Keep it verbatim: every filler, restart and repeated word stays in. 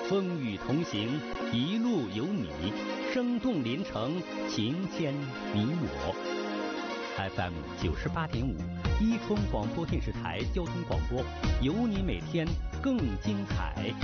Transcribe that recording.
风雨同行，一路有你，生动连城，情牵你我。F M 九十八点五，伊春广播电视台交通广播，有你每天更精彩。